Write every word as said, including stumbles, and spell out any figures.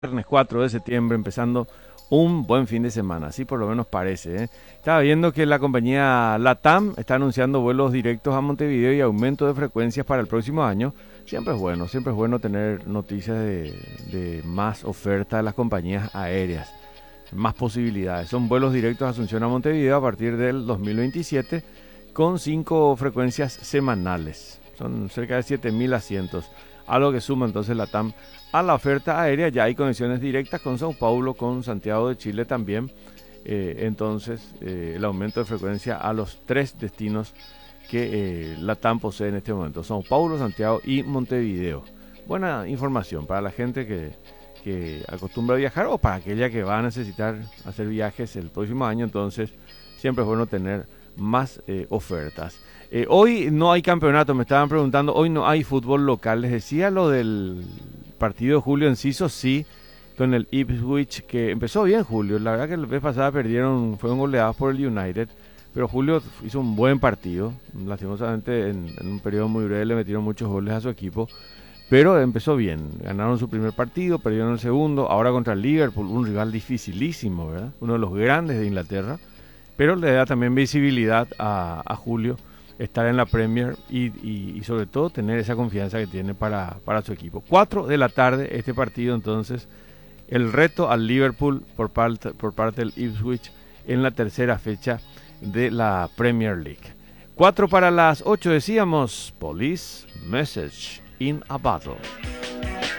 Viernes cuatro de septiembre, empezando un buen fin de semana, así por lo menos parece, ¿eh? Estaba viendo que la compañía LATAM está anunciando vuelos directos a Montevideo y aumento de frecuencias para el próximo año. Siempre es bueno, siempre es bueno tener noticias de, de más oferta de las compañías aéreas, más posibilidades. Son vuelos directos a Asunción a Montevideo a partir del dos mil veintisiete con cinco frecuencias semanales. Son cerca de siete mil asientos, algo que suma entonces LATAM a la oferta aérea. Ya hay conexiones directas con Sao Paulo, con Santiago de Chile también. Eh, entonces, eh, el aumento de frecuencia a los tres destinos que eh, LATAM posee en este momento: Sao Paulo, Santiago y Montevideo. Buena información para la gente que, que acostumbra a viajar o para aquella que va a necesitar hacer viajes el próximo año. Entonces, siempre es bueno tener más eh, ofertas. Eh, hoy no hay campeonato, me estaban preguntando, hoy no hay fútbol local. Les decía lo del partido de Julio Enciso, sí, con el Ipswich, que empezó bien Julio. La verdad que la vez pasada perdieron, fueron goleados por el United, pero Julio hizo un buen partido. Lastimosamente en, en un periodo muy breve le metieron muchos goles a su equipo, pero empezó bien. Ganaron su primer partido, perdieron el segundo, ahora contra el Liverpool, un rival dificilísimo, ¿verdad? Uno de los grandes de Inglaterra, pero le da también visibilidad a, a Julio estar en la Premier y, y, y sobre todo tener esa confianza que tiene para, para su equipo. cuatro de la tarde este partido, entonces el reto al Liverpool por parte, por parte del Ipswich en la tercera fecha de la Premier League. cuatro para las ocho decíamos, Police Message in a Bottle.